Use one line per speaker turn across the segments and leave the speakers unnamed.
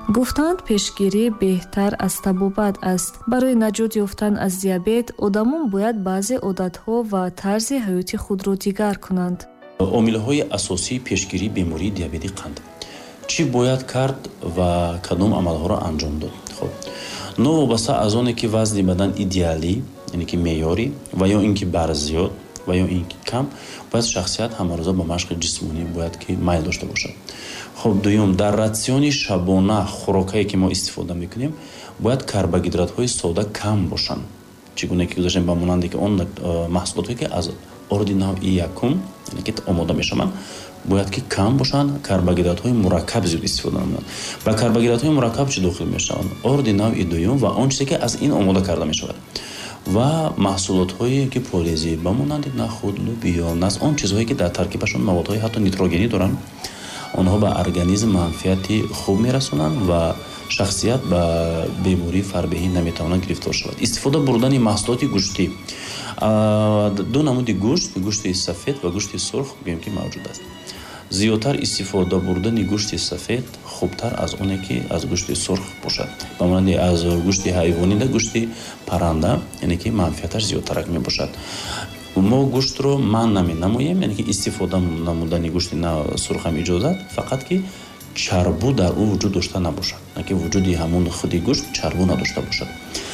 گفتند پیشگیری بهتر از طبابت است. برای نجات یافتن از دیابت آدمان باید بعضی عادت‌ها و طرز حیاتی خود را دیگر کنند.
عامل‌های اساسی پیشگیری بیماری دیابت قند چی باید کرد و کدام عمل‌ها را انجام داد؟ خب نوابسته از آنه که وزن بدن ایدئالی یعنی که معیاری و یا اینکه بر زیاد و یا اینکه کم باید شخصیت هم‌روزه به مشق جسمانی باید که میل داشته باشد. خب دوم در راسیون شبانه خوراکایی که ما استفاده میکنیم باید کربوهیدرات‌های ساده کم باشند. چگونه که گذاشتیم به مانند که اون محصولاتی که از اردیناو یکم یعنی که آماده میشن باید که کم باشن، کربوهیدرات‌های مرکب زیاد استفاده نکنند. با کربوهیدرات‌های مرکب چه داخل میشوند؟ اردیناو دوم و آن چیزی که از این آماده کرده میشود و محصولات‌هایی که پولیزی به مانند نخود، لوبیا، نز آن چیزهایی که در ترکیبشون موادهای حتی نیتروژنی دارن آنها به ارگانیسم منفعتی خوب میرسونند و شخصیت به بیماری فربهی نمیتواند گرفتار شود. استفاده بردن محصولات گوشتی دو نمود گوشت سفید و گوشت سرخ بگیم که موجود است. زیادتر استفاده بردن گوشت سفید خوبتر از اونه که از گوشت سرخ باشد. به مانند از گوشت حیوانی ده گوشت پرنده یعنی که منفعتش زیادتر می باشد. ما گوشت رو من نمویم یعنی که استفاده نمودن گوشت سرخ هم اجازه فقط که چربو در او وجود داشته نباشد، نه که وجودی همون خودی گوشت چربو نداشته باشد.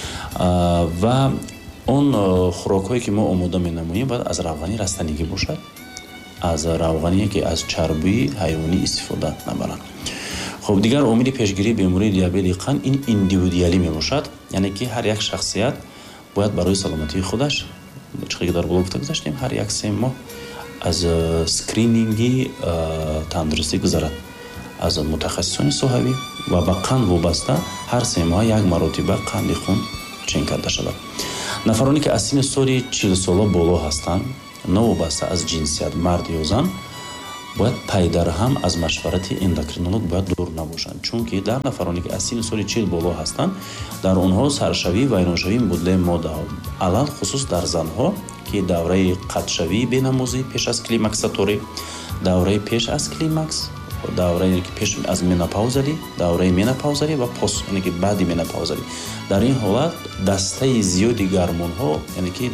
و اون خوراکایی که ما آماده می‌نماییم باید از روغنی رستنیگی باشد، از روغنی که از چربی حیوانی استفاده نبرند. خب دیگر عامل پیشگیری بیماری دیابت قند این ایندیویدوالی میباشد، یعنی که هر یک شخصیت باید برای سلامتی خودش چقدر در بلوگ گذاشتیم هر یک 3 ماه از اسکرینینگی تندرستی گذرد از متخصصان صحوی و به قند وابسته هر 3 ماه یک مرتبه قند خون چین کرده شود. نفرانی که از سن سال 40 ساله بالا هستند نوابسته از جنسیت مرد یا زن باید پای در هم از مشورت اندوکرینولوگ باید دور نباشند، چون که در نفرانی که از سن سال 40 بالا هستند در آنها سرشوی و ویرانشوی مدل ماده علل خصوص در زنها که دوره قدشوی بیناموزی پیش از کلیمکس طوری دوره پیش از کلیمکس دوره که پیش از منوپاوزی دوره منوپاوزی و پست یعنی که بعد منوپاوزی در این حالت دسته زیادی گرمون ها یعنی که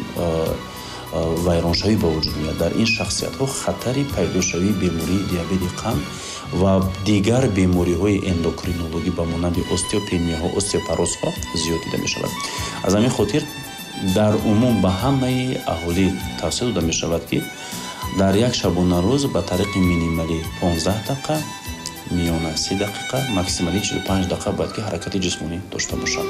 ویرانشوی به وجود میاد. در این شخصیت ها خطری پیدا شوی بیماری دیابت قند و دیگر بیماری های اندوکرینولوژی به مانند استئوپنیا ها استئوپروز ها زیاد دیده می شود. از همین خاطر در عموم به همه اهالی توصیه داده می شود که در یک شبانه روز به طریق مینیمالی 15 دقیقه میانه 30 دقیقه ماکسیمالی 45 دقیقه باید که حرکت جسمانی داشته باشند.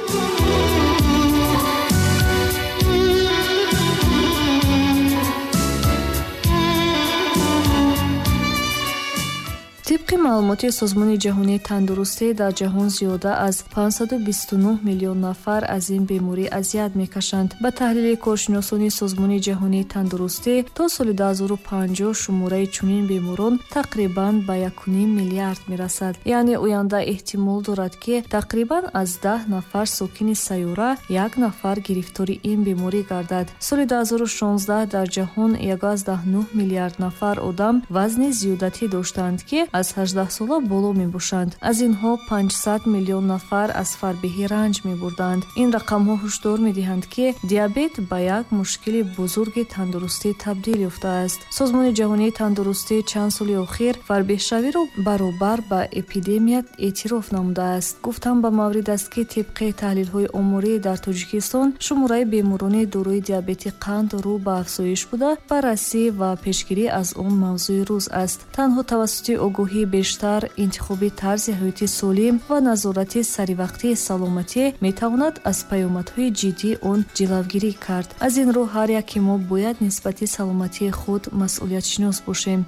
طبق معلومات سازمان جهانی تندرستی در جهان زیاده از 529 میلیون نفر از این بیماری اذیت میکشند. به تحلیل کارشناسان سازمان جهانی تندرستی تا سال 2050 شماره چنین بیماران تقریباً به 1.5 میلیارد میرسد. یعنی آینده احتمال دارد که تقریباً از 10 نفر ساکن سیاره 1 نفر گرفتاری این بیماری گردد. سال 2016 در جهان 1.9 میلیارد نفر آدم وزن زیادتی داشتند که از 18 ساله بالا می باشند. از اینها 500 میلیون نفر از فربهی رنج می بردند. این رقم ها هشدار می دهند که دیابت به یک مشکل بزرگ تندرستی تبدیل یافته است. سازمان جهانی تندرستی چند سال اخیر فربه شوی را برابر با اپیدمی اعتراف نموده است. گفتم به مورد است که طبق تحلیل های آماری در تاجیکستان شماره بیماران دارای دیابت قند رو به افزایش بوده. بررسی و پیشگیری از آن موضوع روز است. تنها توسط آگاهی بیشتر، انتخاب طرز حیاتی سالم و نظارت سریوقتی سلامتی میتواند از پیامدهای جدی آن جلوگیری کرد. از این رو هر یک ما باید نسبت سلامتی خود مسئولیت شناس باشیم.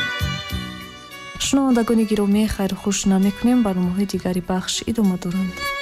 شنوندگان گرامی خیر خوش نمیکنیم. برنامه‌های دیگری بخش ادامه دارند.